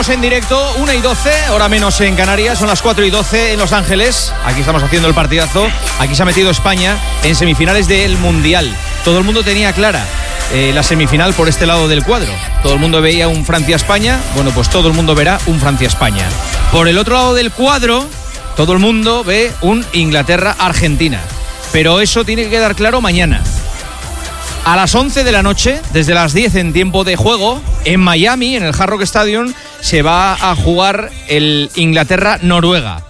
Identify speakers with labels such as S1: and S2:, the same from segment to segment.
S1: En directo, 1:12, hora menos en Canarias, son las 4:12 en Los Ángeles. Aquí estamos haciendo el partidazo. Aquí se ha metido España en semifinales del Mundial. Todo el mundo tenía clara la semifinal por este lado del cuadro. Todo el mundo veía un Francia-España. Bueno, pues todo el mundo verá un Francia-España. Por el otro lado del cuadro, todo el mundo ve un Inglaterra-Argentina. Pero eso tiene que quedar claro mañana. A las 11 de la noche, desde las 10 en tiempo de juego, en Miami, en el Hard Rock Stadium, se va a jugar el Inglaterra-Noruega.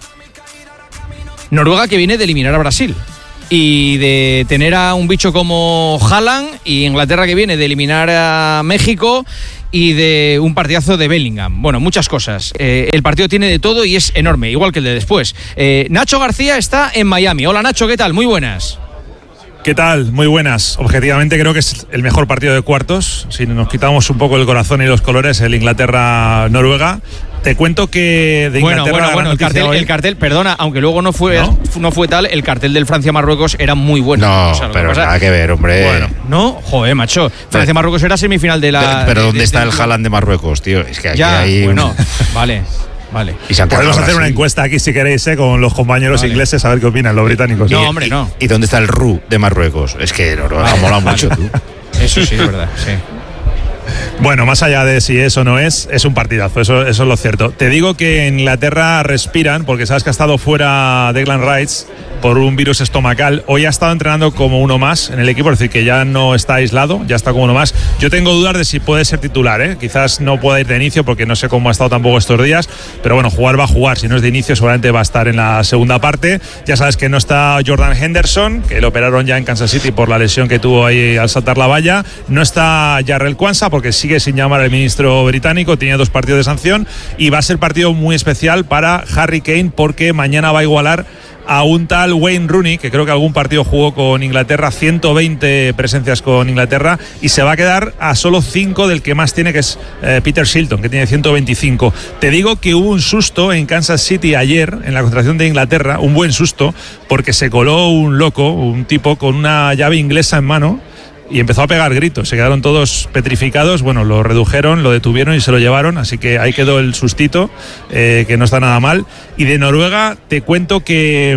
S1: Noruega que viene de eliminar a Brasil y de tener a un bicho como Haaland, y Inglaterra que viene de eliminar a México y de un partidazo de Bellingham. Bueno, muchas cosas. El partido tiene de todo y es enorme, igual que el de después. Nacho García está en Miami. Hola Nacho, ¿qué tal? Muy buenas.
S2: ¿Qué tal? Muy buenas. Objetivamente creo que es el mejor partido de cuartos. Si nos quitamos un poco el corazón y los colores, el Inglaterra-Noruega. Te cuento que de Inglaterra...
S1: Bueno, el cartel, perdona, aunque luego no fue tal, el cartel del Francia-Marruecos era muy bueno.
S3: No, o sea, pero nada que ver, hombre.
S1: Bueno, no, joder, macho. Francia-Marruecos era semifinal de la...
S3: Pero ¿dónde está el Haaland de Marruecos, tío? Es que aquí
S1: ya,
S3: hay...
S1: Bueno, vale.
S2: Podemos hacer una encuesta aquí si queréis, con los compañeros ingleses, a ver qué opinan los británicos.
S1: No, hombre, no.
S3: ¿Y dónde está el Ru de Marruecos? Es que Noruega mola mucho, tú.
S1: Eso sí, es verdad, sí.
S2: Bueno, más allá de si es o no es un partidazo, eso es lo cierto. Te digo que en Inglaterra respiran, porque sabes que ha estado fuera Declan Rice por un virus estomacal. Hoy ha estado entrenando como uno más en el equipo, es decir, que ya no está aislado, ya está como uno más. Yo tengo dudas de si puede ser titular, quizás no pueda ir de inicio porque no sé cómo ha estado tampoco estos días, pero bueno, jugar va a jugar. Si no es de inicio, seguramente va a estar en la segunda parte. Ya sabes que no está Jordan Henderson, que lo operaron ya en Kansas City por la lesión que tuvo ahí al saltar la valla. No está Jarrell Quansah porque sigue sin llamar al ministro británico, tenía 2 partidos de sanción, y va a ser partido muy especial para Harry Kane porque mañana va a igualar a un tal Wayne Rooney, que creo que algún partido jugó con Inglaterra, 120 presencias con Inglaterra, y se va a quedar a solo 5 del que más tiene, que es Peter Shilton, que tiene 125. Te digo que hubo un susto en Kansas City ayer, en la concentración de Inglaterra, un buen susto, porque se coló un loco, un tipo con una llave inglesa en mano, y empezó a pegar gritos, se quedaron todos petrificados. Bueno, lo redujeron, lo detuvieron y se lo llevaron, así que ahí quedó el sustito, que no está nada mal. Y de Noruega te cuento que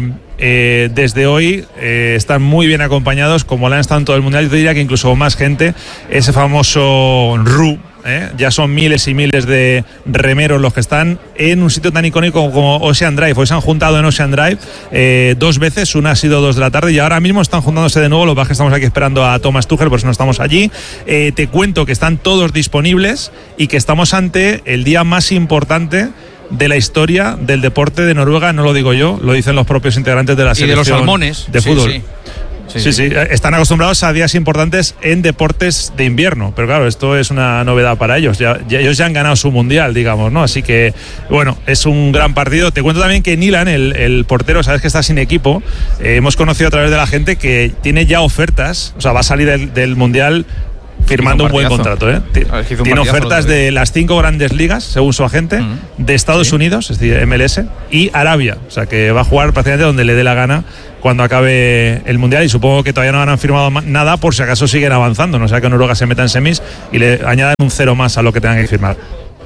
S2: desde hoy están muy bien acompañados, como lo han estado en todo el mundial. Yo te diría que incluso más gente, ese famoso Ru. Ya son miles y miles de remeros los que están en un sitio tan icónico como Ocean Drive. Hoy se han juntado en Ocean Drive 2 veces, una ha sido 2 de la tarde y ahora mismo están juntándose de nuevo. Lo que pasa es que estamos aquí esperando a Thomas Tuchel, por eso no estamos allí. Te cuento que están todos disponibles y que estamos ante el día más importante de la historia del deporte de Noruega. No lo digo yo, lo dicen los propios integrantes de la selección
S1: de los salmones
S2: de fútbol. Sí. Están acostumbrados a días importantes en deportes de invierno, pero claro, esto es una novedad para ellos. Ellos ya han ganado su mundial, digamos, ¿no? Así que, bueno, es un gran partido. Te cuento también que Nilan, el portero, sabes que está sin equipo. Hemos conocido a través de la gente que tiene ya ofertas, o sea, va a salir del mundial firmando un buen contrato, Tiene ofertas de las 5 grandes ligas, según su agente, de Estados Unidos, es decir, MLS, y Arabia. O sea, que va a jugar prácticamente donde le dé la gana cuando acabe el mundial, y supongo que todavía no han firmado nada por si acaso siguen avanzando, no sea que Noruega se meta en semis y le añadan un 0 más a lo que tengan que firmar.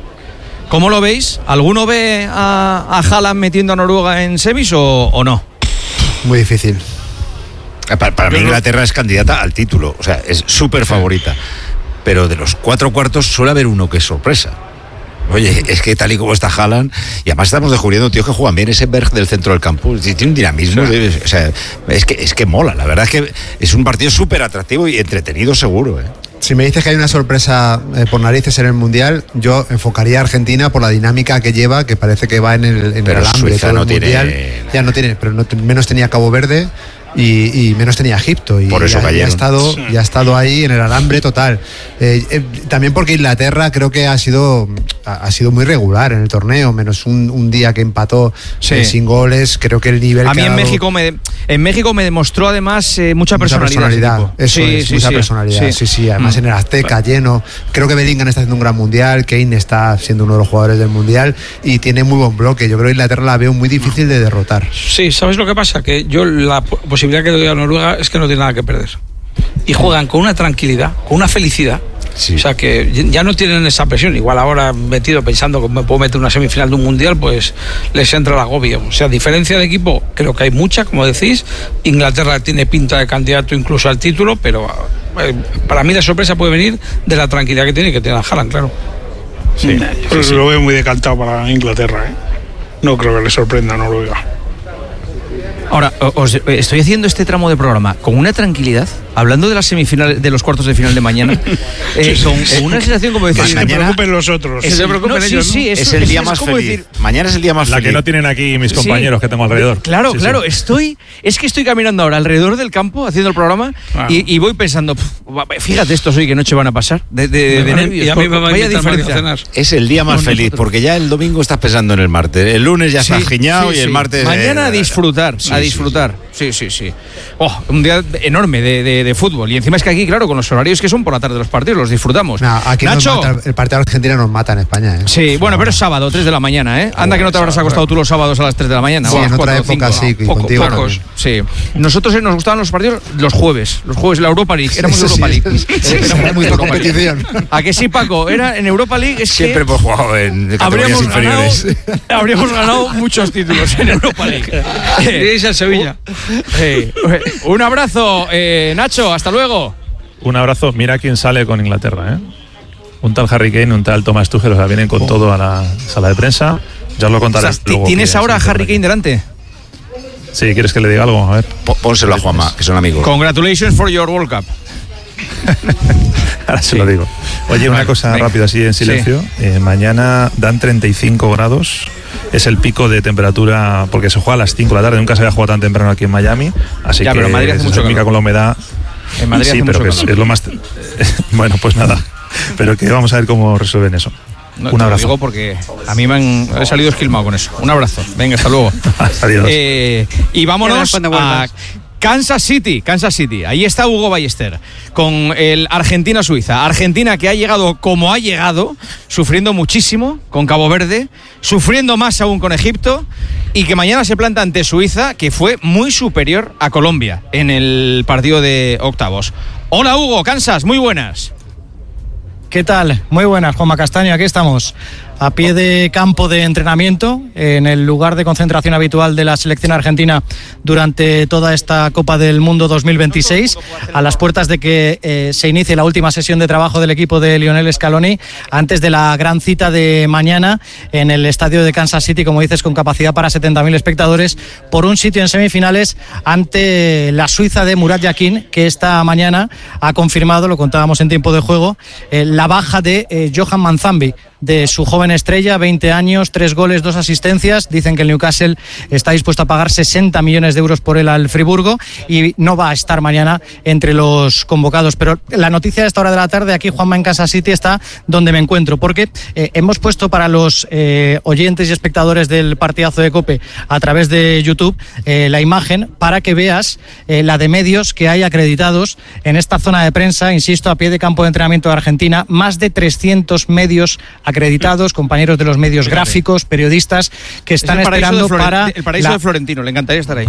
S1: ¿Cómo lo veis? ¿Alguno ve a Haaland metiendo a Noruega en semis o no?
S4: Muy difícil.
S3: Para mí Inglaterra es candidata al título, o sea, es súper favorita, pero de los 4 cuartos suele haber uno que es sorpresa. Oye, es que tal y como está Haaland, y además estamos descubriendo tíos que juegan bien, ese Berg del centro del campo, tiene un dinamismo, o sea, es que mola, la verdad es que es un partido súper atractivo y entretenido seguro,
S4: Si me dices que hay una sorpresa por narices en el Mundial, yo enfocaría a Argentina por la dinámica que lleva, que parece que va en el alambre.
S3: Suiza
S4: todo
S3: no
S4: el
S3: tiene...
S4: Mundial. Ya no tiene, pero menos tenía Cabo Verde y menos tenía Egipto. Y
S3: por eso
S4: ya ha estado ahí en el alambre total. También porque Inglaterra creo que ha sido muy regular en el torneo, menos un día que empató sin goles. Creo que el nivel
S1: a mí en México me demostró además mucha personalidad.
S4: Eso es, mucha personalidad. Sí. Además en el Azteca lleno. Creo que Bellingham está haciendo un gran mundial, Kane está siendo uno de los jugadores del mundial y tiene muy buen bloque. Yo creo que Inglaterra la veo muy difícil de derrotar.
S5: Sí, ¿sabes lo que pasa? Que yo la posibilidad que doy a Noruega es que no tiene nada que perder. Y juegan con una tranquilidad, con una felicidad.
S3: Sí.
S5: O sea que ya no tienen esa presión. Igual ahora metido pensando que me puedo meter una semifinal de un mundial, pues les entra el agobio. O sea, diferencia de equipo, creo que hay mucha, como decís. Inglaterra tiene pinta de candidato incluso al título, pero para mí la sorpresa puede venir de la tranquilidad que tiene a Haaland, claro.
S2: Sí.
S6: Pero lo veo muy decantado para Inglaterra, ¿eh? No creo que le sorprenda a Noruega.
S1: Ahora, os estoy haciendo este tramo de programa con una tranquilidad, hablando de las semifinales, de los cuartos de final de mañana, con una sensación como decir...
S6: Que se preocupen los otros.
S1: Se preocupen ellos, ¿no? Sí,
S3: es el día más feliz. Decir, mañana es el día más feliz.
S2: La que no tienen aquí mis compañeros que tengo alrededor.
S1: Claro, claro. Estoy caminando ahora alrededor del campo haciendo el programa y voy pensando, fíjate estos hoy que noche van a pasar de nervios.
S5: Y a mí me va a invitar Mario a cenar.
S3: Es el día más feliz, porque ya el domingo estás pensando en el martes. El lunes ya estás giñado y el martes...
S1: Mañana a disfrutar, a disfrutar. Sí. Un día enorme de fútbol. Y encima es que aquí, claro, con los horarios que son por la tarde los partidos, los disfrutamos.
S4: No, aquí
S1: Nacho.
S4: El partido de Argentina nos mata en España, ¿eh?
S1: Sí, bueno, pero es sábado, 3 de la mañana, ¿eh? Anda que no te habrás acostado tú los sábados a las 3 de la mañana.
S4: Sí, en otra época sí, contigo.
S1: Pocos, sí. Nosotros nos gustaban los partidos los jueves la Europa League. Éramos Europa League.
S4: Éramos muy competición.
S1: ¿A que sí, Paco? Era en Europa League.
S3: Siempre hemos jugado en categorías inferiores.
S1: Habríamos ganado muchos títulos en Europa League.
S5: Iréis al Sevilla.
S1: Un abrazo, Nacho, hasta luego.
S2: Un abrazo. Mira quién sale con Inglaterra, ¿eh? Un tal Harry Kane, un tal Thomas Tuchel, o sea, vienen con todo a la sala de prensa. Ya os lo contaré.
S1: O sea, ¿tienes ahora a Harry Kane delante?
S2: Sí, ¿quieres que le diga algo? A ver.
S3: Pónselo a Juanma, que son amigos.
S1: Congratulations for your World Cup.
S2: Ahora se lo digo. Oye, una cosa rápida así en silencio. Mañana dan 35 grados. Es el pico de temperatura, porque se juega a las 5 de la tarde. Nunca se había jugado tan temprano aquí en Miami. Así que
S1: pero en Madrid hace mucho calor.
S2: Con la humedad.
S1: En Madrid
S2: sí,
S1: hace
S2: pero
S1: mucho
S2: que es lo más... Bueno, pues nada. Pero que vamos a ver cómo resuelven eso. Un abrazo.
S1: Lo digo porque a mí he salido esquilmado con eso. Un abrazo. Venga, hasta luego.
S2: Adiós.
S1: Y vámonos a Kansas City. Ahí está Hugo Ballester con el Argentina-Suiza. Argentina que ha llegado como ha llegado, sufriendo muchísimo con Cabo Verde, sufriendo más aún con Egipto, y que mañana se planta ante Suiza, que fue muy superior a Colombia en el partido de octavos. Hola Hugo, Kansas, muy buenas.
S7: ¿Qué tal? Muy buenas, Juanma Castaño, aquí estamos a pie de campo de entrenamiento, en el lugar de concentración habitual de la selección argentina durante toda esta Copa del Mundo 2026, a las puertas de que se inicie la última sesión de trabajo del equipo de Lionel Scaloni, antes de la gran cita de mañana en el estadio de Kansas City, como dices, con capacidad para 70.000 espectadores, por un sitio en semifinales ante la Suiza de Murat Yakin, que esta mañana ha confirmado, lo contábamos en tiempo de juego, la baja de Johan Manzambi, de su joven estrella, 20 años, 3 goles, 2 asistencias. Dicen que el Newcastle está dispuesto a pagar 60 millones de euros por él al Friburgo y no va a estar mañana entre los convocados. Pero la noticia de esta hora de la tarde aquí, Juanma, en Kansas City, está donde me encuentro, porque hemos puesto para los oyentes y espectadores del partidazo de COPE a través de YouTube la imagen para que veas la de medios que hay acreditados en esta zona de prensa, insisto, a pie de campo de entrenamiento de Argentina, más de 300 medios acreditados, compañeros de los medios gráficos, periodistas que están esperando para...
S1: El paraíso de Florentino, le encantaría estar ahí.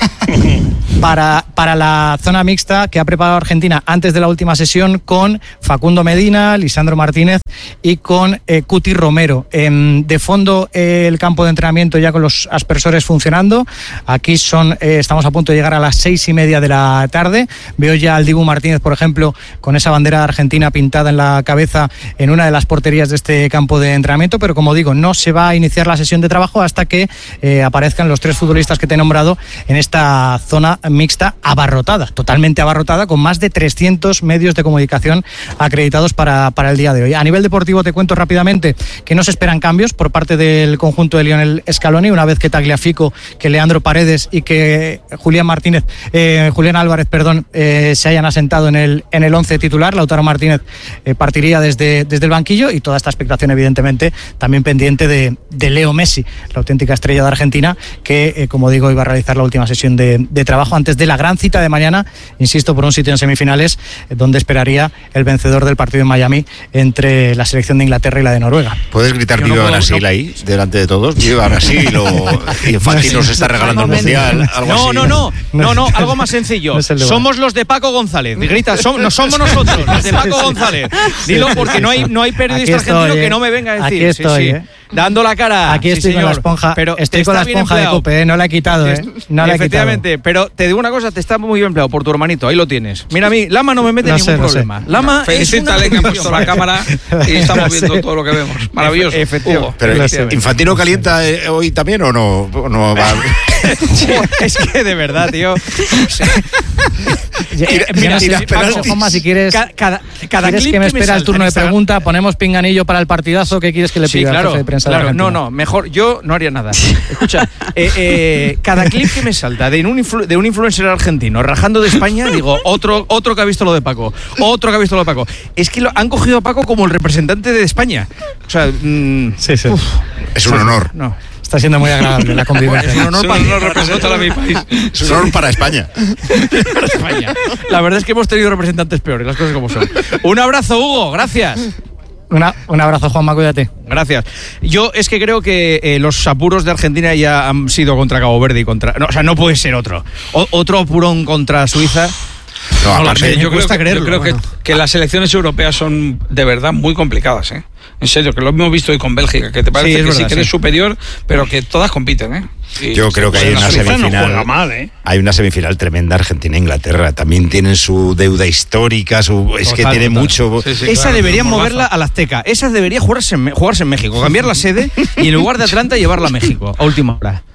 S7: Para la zona mixta que ha preparado Argentina antes de la última sesión, con Facundo Medina, Lisandro Martínez y con Cuti Romero. De fondo el campo de entrenamiento ya con los aspersores funcionando. Aquí estamos a punto de llegar a las 6:30 de la tarde. Veo ya al Dibu Martínez, por ejemplo, con esa bandera argentina pintada en la cabeza en una de las porterías de este campo de entrenamiento, pero como digo, no se va a iniciar la sesión de trabajo hasta que aparezcan los 3 futbolistas que te he nombrado en esta zona mixta abarrotada, totalmente abarrotada, con más de 300 medios de comunicación acreditados para el día de hoy. A nivel deportivo te cuento rápidamente que no se esperan cambios por parte del conjunto de Lionel Scaloni, una vez que Tagliafico, que Leandro Paredes y que Julián Álvarez, se hayan asentado en el 11 titular. Lautaro Martínez partiría desde el banquillo, y toda esta expectación evidentemente también pendiente de Leo Messi, la auténtica estrella de Argentina, que como digo, iba a realizar la última sesión de trabajo trabajo antes de la gran cita de mañana, insisto, por un sitio en semifinales, donde esperaría el vencedor del partido en Miami entre la selección de Inglaterra y la de Noruega.
S3: ¿Puedes gritar
S1: Yo
S3: viva
S1: no puedo,
S3: Brasil
S1: no.
S3: ahí, delante de todos? Viva Brasil, y Infantino nos está regalando el Mundial, algo así.
S1: No, algo más sencillo.
S7: No es el lugar.
S1: Somos los de Paco González. Grita, no somos nosotros, los de Paco González. Dilo, porque no hay periodista
S7: Aquí estoy,
S1: argentino que no me venga a decir.
S7: Aquí estoy,
S1: sí. Dando la cara.
S7: Aquí
S1: sí,
S7: estoy con
S1: señor.
S7: la esponja.
S1: Pero
S7: Estoy con la esponja de Cope, no la he quitado, No la he
S1: Efectivamente, pero te digo una cosa, te está muy bien empleado por tu hermanito, ahí lo tienes. Mira a mí, Lama no me mete ningún problema. Lama
S5: Felicítale que ha puesto la cámara y estamos viendo todo lo que vemos. Maravilloso.
S1: Efectivamente.
S3: Pero ¿Infantino calienta hoy también o no? No va.
S1: Es que de verdad, tío.
S3: Mira,
S7: Juanma, si quieres,
S1: Cada
S7: ¿quieres
S1: clip
S7: que me espera el
S1: salta
S7: turno
S1: en
S7: de
S1: Instagram.
S7: pregunta, ponemos pinganillo para el partidazo, ¿qué quieres que le
S1: Sí,
S7: pida al
S1: claro,
S7: jefe de prensa de
S1: claro.
S7: Argentina?
S1: No, mejor yo no haría nada. Escucha, cada clip que me salta de un influencer argentino rajando de España, digo, otro que ha visto lo de Paco, Es que han cogido a Paco como el representante de España. O sea,
S7: Sí.
S3: Es un honor.
S1: no.
S7: Está siendo muy agradable la convivencia.
S1: Es un honor para
S5: no representa a mi país.
S3: Es un honor para España.
S1: España. La verdad es que hemos tenido representantes peores, las cosas como son. Un abrazo, Hugo, gracias.
S7: Un abrazo, Juanma, cuídate.
S1: Gracias. Yo es que creo que los apuros de Argentina ya han sido contra Cabo Verde y contra... No, o sea, no puede ser otro. Otro apurón contra Suiza.
S3: No,
S1: No lo
S3: aparte,
S1: sé,
S5: Yo
S1: cuesta
S5: creo
S1: creerlo.
S5: que las selecciones europeas son de verdad muy complicadas, ¿eh? En serio, que lo hemos visto hoy con Bélgica, que te parece
S1: Sí, es
S5: que sí
S1: verdad,
S5: que eres
S1: sí.
S5: superior, pero que todas compiten, ¿eh? Y
S3: yo creo que hay
S6: la
S3: una
S6: Suiza no
S3: semifinal.
S6: juega mal, ¿eh?
S3: Hay una semifinal tremenda Argentina-Inglaterra. También tienen su deuda histórica, es que tiene mucho.
S5: Sí, sí,
S1: Esa
S5: claro,
S1: deberían
S5: mordaza.
S1: moverla a la Azteca. Esa debería jugarse en México. Cambiar la sede y en lugar de Atlanta llevarla a México. A última hora.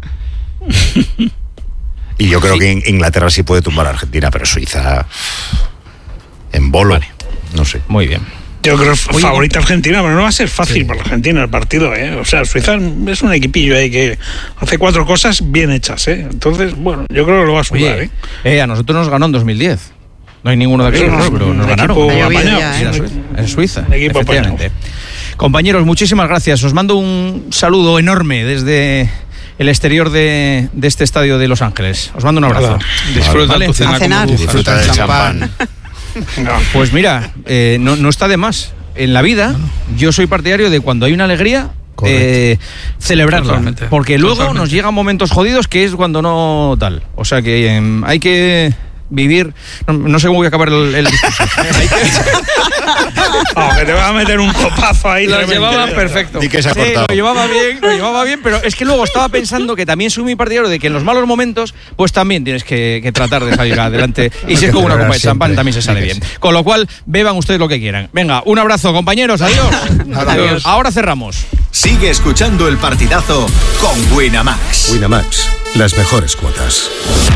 S3: Y yo creo que Inglaterra sí puede tumbar a Argentina, pero Suiza en bolo.
S1: Vale.
S3: No sé.
S1: Muy bien.
S6: Yo creo que favorita Argentina, pero no va a ser fácil para Argentina el partido, ¿eh? O sea, Suiza es un equipillo ahí que hace 4 cosas bien hechas, ¿eh? Entonces, bueno, yo creo que lo va a sudar,
S1: Oye, a nosotros nos ganó en 2010. No hay ninguno de aquellos,
S6: Sí,
S1: pero nos
S6: un
S1: ganaron.
S6: equipo
S1: En
S6: apañado,
S1: Suiza, en Suiza,
S6: Un equipo
S1: efectivamente. Compañeros, muchísimas gracias. Os mando un saludo enorme desde el exterior de este estadio de Los Ángeles. Os mando un abrazo.
S5: Disfruta
S1: Vale.
S5: tu cena
S8: A cenar.
S5: como burbujas.
S3: Disfruta del champán.
S1: Pues mira, no está de más. En la vida, yo soy partidario de cuando hay una alegría, celebrarla.
S5: Totalmente.
S1: Porque luego
S5: Totalmente.
S1: nos llegan momentos jodidos que es cuando no tal. O sea que hay que vivir. No sé cómo voy a acabar el discurso. Hay
S6: que te va a meter un copazo ahí.
S5: Lo
S6: tremendo.
S5: llevaban perfecto.
S3: Y que se ha
S1: Sí,
S3: cortado.
S1: lo llevaba bien, pero es que luego estaba pensando que también soy muy partidario de que en los malos momentos, pues también tienes que tratar de salir adelante. Y si es con una copa de champán, también se sale bien. Con lo cual, beban ustedes lo que quieran. Venga, un abrazo, compañeros. Adiós.
S5: Adiós.
S1: Ahora cerramos.
S9: Sigue escuchando el partidazo con Winamax.
S10: Winamax, las mejores cuotas.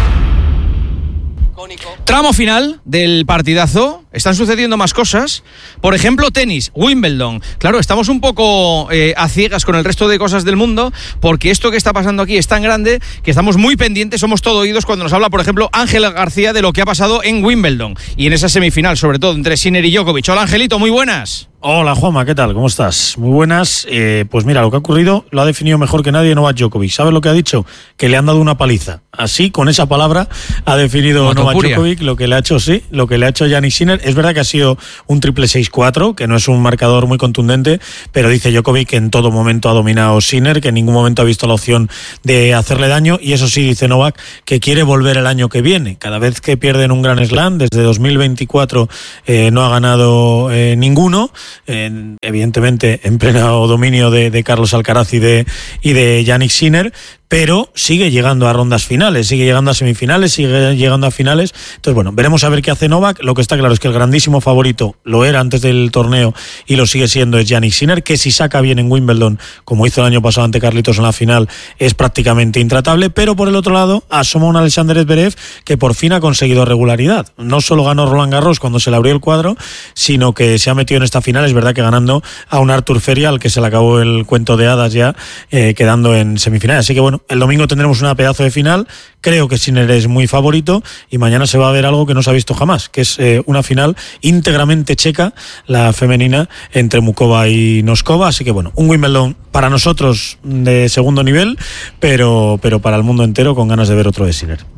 S1: Tramo final del partidazo. Están sucediendo más cosas. Por ejemplo, tenis, Wimbledon. Claro, estamos un poco a ciegas con el resto de cosas del mundo, porque esto que está pasando aquí es tan grande que estamos muy pendientes, somos todo oídos cuando nos habla, por ejemplo, Ángel García de lo que ha pasado en Wimbledon y en esa semifinal, sobre todo entre Sinner y Djokovic. Hola, Angelito, muy buenas.
S11: Hola Juanma, ¿qué tal? ¿Cómo estás? Muy buenas. Pues mira, lo que ha ocurrido lo ha definido mejor que nadie Novak Djokovic. ¿Sabes lo que ha dicho? Que le han dado una paliza. Así, con esa palabra, ha definido Novak Djokovic lo que le ha hecho, sí, lo que le ha hecho Yannick Sinner. Es verdad que ha sido un triple 6-4, que no es un marcador muy contundente, pero dice Djokovic que en todo momento ha dominado Sinner, que en ningún momento ha visto la opción de hacerle daño, y eso sí, dice Novak, que quiere volver el año que viene. Cada vez que pierden un Grand Slam, desde 2024 no ha ganado ninguno. Evidentemente en pleno dominio de Carlos Alcaraz y de Yannick Sinner, pero sigue llegando a rondas finales, sigue llegando a semifinales, sigue llegando a finales. Entonces, bueno, veremos a ver qué hace Novak. Lo que está claro es que el grandísimo favorito lo era antes del torneo y lo sigue siendo es Yannick Sinner, que si saca bien en Wimbledon, como hizo el año pasado ante Carlitos en la final, es prácticamente intratable. Pero por el otro lado, asoma un Alexander Zverev que por fin ha conseguido regularidad. No solo ganó Roland Garros cuando se le abrió el cuadro, sino que se ha metido en esta final. Es verdad que ganando a un Artur Feria, al que se le acabó el cuento de hadas ya, quedando en semifinales. Así que bueno, el domingo tendremos una pedazo de final. Creo que Sinner es muy favorito y mañana se va a ver algo que no se ha visto jamás, que es una final íntegramente checa, la femenina, entre Mukova y Noskova. Así que bueno, un Wimbledon para nosotros de segundo nivel, pero para el mundo entero con ganas de ver otro de Sinner.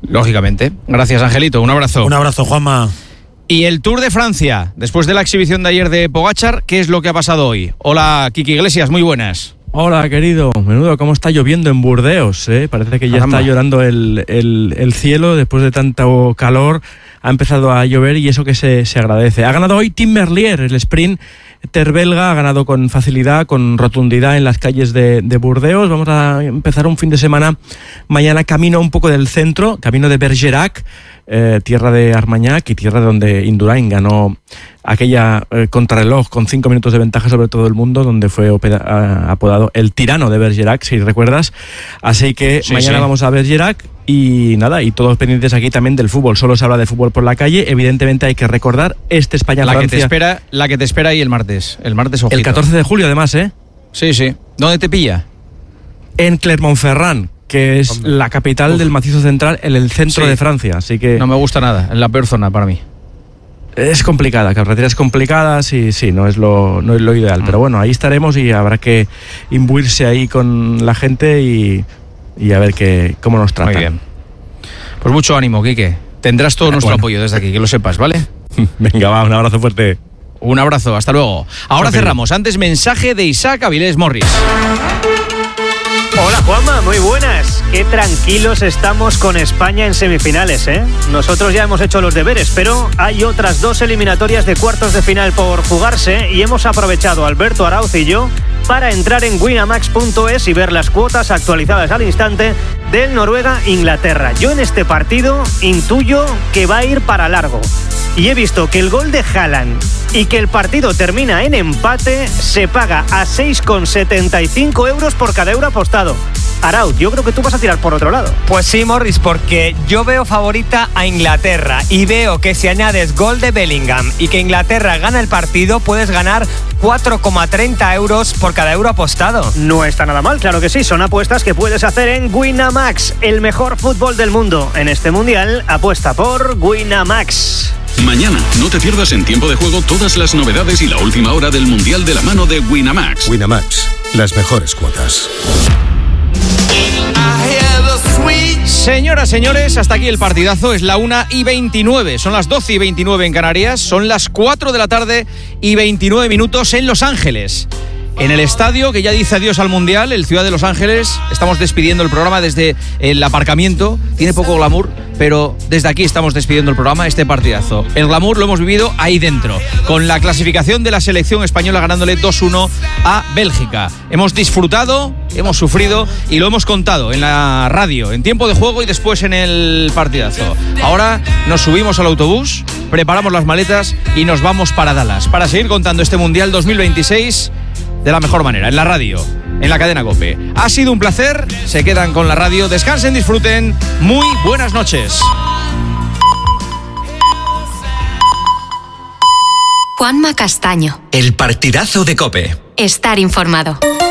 S1: Lógicamente. Gracias, Angelito. Un abrazo.
S11: Un abrazo, Juanma.
S1: Y el Tour de Francia, después de la exhibición de ayer de Pogačar, ¿qué es lo que ha pasado hoy? Hola, Kiki Iglesias, muy buenas.
S8: Hola, querido. Menudo, cómo está lloviendo en Burdeos, ¿eh? Parece que ya está llorando el cielo después de tanto calor. Ha empezado a llover y eso que se agradece. Ha ganado hoy Tim Merlier, el sprint belga, ha ganado con facilidad, con rotundidad en las calles de Burdeos. Vamos a empezar un fin de semana mañana camino un poco del centro, camino de Bergerac, tierra de Armagnac y tierra donde Indurain ganó aquella contrarreloj con 5 minutos de ventaja sobre todo el mundo, donde fue apodado el tirano de Bergerac, si recuerdas. Así que mañana vamos a Bergerac y nada, y todos pendientes aquí también del fútbol. Solo se habla de fútbol por la calle. Evidentemente hay que recordar España-Francia.
S1: La que te espera ahí el martes. El martes, ojito.
S8: El 14 de julio además, ¿eh?
S1: Sí. ¿Dónde te pilla?
S8: En Clermont-Ferrand, que es la capital del macizo central, en el centro de Francia. Así que
S1: no me gusta nada, en la peor zona para mí.
S8: Es complicada, carreteras complicadas y sí, no es lo ideal. Pero bueno, ahí estaremos y habrá que imbuirse ahí con la gente y a ver cómo nos tratan.
S1: Muy bien. Pues mucho ánimo, Quique. Tendrás todo nuestro apoyo desde aquí, que lo sepas, ¿vale?
S8: Venga, va, un abrazo fuerte.
S1: Un abrazo, hasta luego. Ahora cerramos. Antes, mensaje de Isaac Avilés Morris.
S12: Hola Juanma, muy buenas. Qué tranquilos estamos con España en semifinales, ¿eh? Nosotros ya hemos hecho los deberes, pero hay otras 2 eliminatorias de cuartos de final por jugarse y hemos aprovechado, Alberto Arauz y yo, para entrar en winamax.es y ver las cuotas actualizadas al instante del Noruega-Inglaterra. Yo en este partido intuyo que va a ir para largo. Y he visto que el gol de Haaland y que el partido termina en empate, se paga a 6,75 euros por cada euro apostado. Arauz, yo creo que tú vas a tirar por otro lado.
S13: Pues sí, Morris, porque yo veo favorita a Inglaterra y veo que si añades gol de Bellingham y que Inglaterra gana el partido, puedes ganar 4,30 euros por cada euro apostado.
S12: No está nada mal, claro que sí. Son apuestas que puedes hacer en Winamax, el mejor fútbol del mundo. En este mundial, apuesta por Winamax.
S14: Mañana, no te pierdas en Tiempo de Juego todas las novedades y la última hora del Mundial de la mano de Winamax.
S10: Winamax, las mejores cuotas.
S1: Señoras, señores, hasta aquí el partidazo. Es la 1:29, son las 12:29 en Canarias, son las 4 de la tarde y 29 minutos en Los Ángeles. En el estadio que ya dice adiós al Mundial, el Ciudad de Los Ángeles, estamos despidiendo el programa desde el aparcamiento. Tiene poco glamour, pero desde aquí estamos despidiendo el programa, este partidazo. El glamour lo hemos vivido ahí dentro, con la clasificación de la selección española ganándole 2-1 a Bélgica. Hemos disfrutado, hemos sufrido y lo hemos contado en la radio, en Tiempo de Juego y después en el partidazo. Ahora nos subimos al autobús, preparamos las maletas y nos vamos para Dallas, para seguir contando este Mundial 2026 de la mejor manera, en la radio, en la cadena COPE. Ha sido un placer, se quedan con la radio, descansen, disfruten, muy buenas noches.
S15: Juanma Castaño.
S9: El partidazo de COPE.
S15: Estar informado.